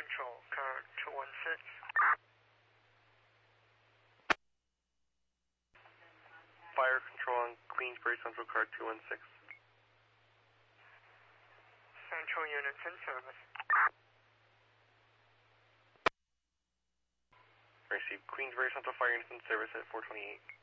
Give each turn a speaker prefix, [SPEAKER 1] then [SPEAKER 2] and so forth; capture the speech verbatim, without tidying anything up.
[SPEAKER 1] Control, car two one six.
[SPEAKER 2] Fire Control on Queensbury Central, car two one six.
[SPEAKER 1] Central units in service.
[SPEAKER 2] Received. Queensbury Central Fire units in service at four twenty-eight.